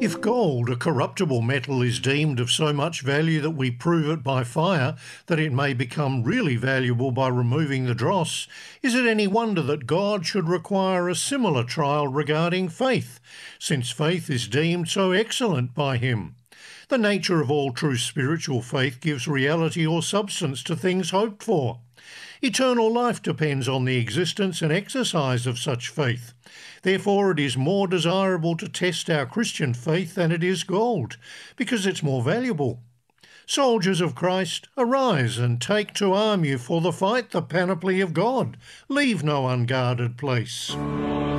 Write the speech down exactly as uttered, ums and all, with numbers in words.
If gold, a corruptible metal, is deemed of so much value that we prove it by fire that it may become really valuable by removing the dross, is it any wonder that God should require a similar trial regarding faith, since faith is deemed so excellent by him? The nature of all true spiritual faith gives reality or substance to things hoped for. Eternal life depends on the existence and exercise of such faith. Therefore, it is more desirable to test our Christian faith than it is gold, because it's more valuable. Soldiers of Christ, arise and take to arm you for the fight the panoply of God. Leave no unguarded place.